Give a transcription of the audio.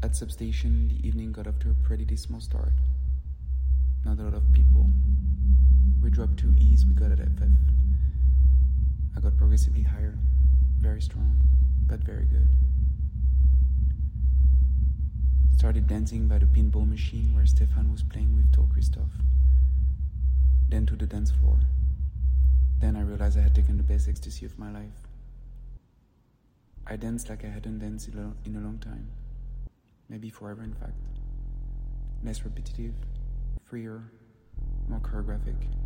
At Substation, the evening got off to a pretty dismal start. Not a lot of people. We dropped to E's, we got at FF. I got progressively higher. Very strong, but very good. Started dancing by the pinball machine where Stefan was playing with Tor Christoph. Then to the dance floor. Then I realized I had taken the best ecstasy of my life. I danced like I hadn't danced in a long time. Maybe forever, in fact. Less repetitive, freer, more choreographic.